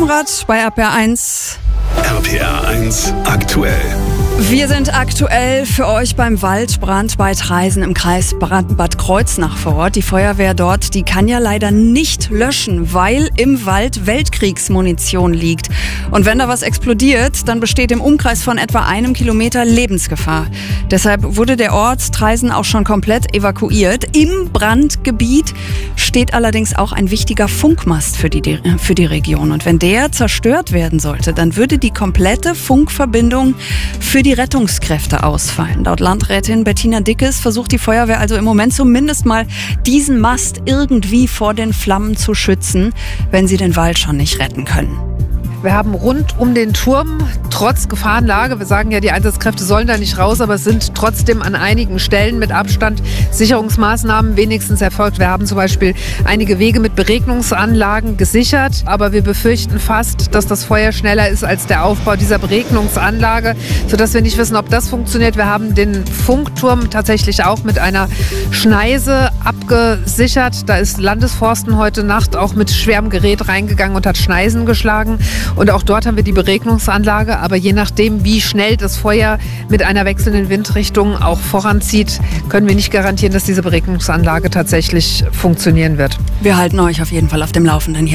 Konrad bei RPR1. RPR1 aktuell. Wir sind aktuell für euch beim Waldbrand bei Traisen im Kreis Bad Kreuznach vor Ort. Die Feuerwehr dort, die kann ja leider nicht löschen, weil im Wald Weltkriegsmunition liegt. Und wenn da was explodiert, dann besteht im Umkreis von etwa 1 Kilometer Lebensgefahr. Deshalb wurde der Ort Traisen auch schon komplett evakuiert. Im Brandgebiet steht allerdings auch ein wichtiger Funkmast für die Region. Und wenn der zerstört werden sollte, dann würde die komplette Funkverbindung für die Rettungskräfte ausfallen. Laut Landrätin Bettina Dickes versucht die Feuerwehr also im Moment zumindest mal diesen Mast irgendwie vor den Flammen zu schützen, wenn sie den Wald schon nicht retten können. Wir haben rund um den Turm, trotz Gefahrenlage, wir sagen ja, die Einsatzkräfte sollen da nicht raus, aber es sind trotzdem an einigen Stellen mit Abstand Sicherungsmaßnahmen wenigstens erfolgt. Wir haben zum Beispiel einige Wege mit Beregnungsanlagen gesichert, aber wir befürchten fast, dass das Feuer schneller ist als der Aufbau dieser Beregnungsanlage, sodass wir nicht wissen, ob das funktioniert. Wir haben den Funkturm tatsächlich auch mit einer Schneise abgesichert. Da ist Landesforsten heute Nacht auch mit schwerem Gerät reingegangen und hat Schneisen geschlagen. Und auch dort haben wir die Beregnungsanlage. Aber je nachdem, wie schnell das Feuer mit einer wechselnden Windrichtung auch voranzieht, können wir nicht garantieren, dass diese Beregnungsanlage tatsächlich funktionieren wird. Wir halten euch auf jeden Fall auf dem Laufenden hier.